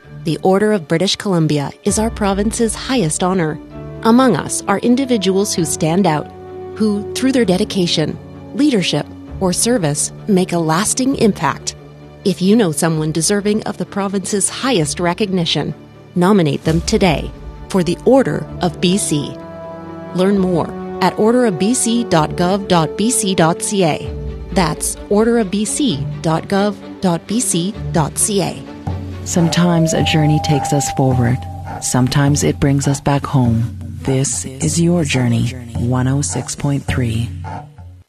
The Order of British Columbia is our province's highest honor. Among us are individuals who stand out, who, through their dedication, leadership, or service, make a lasting impact. If you know someone deserving of the province's highest recognition, nominate them today for the Order of BC. Learn more at orderofbc.gov.bc.ca. That's orderofbc.gov.bc.ca. Sometimes a journey takes us forward. Sometimes it brings us back home. This is your journey, 106.3.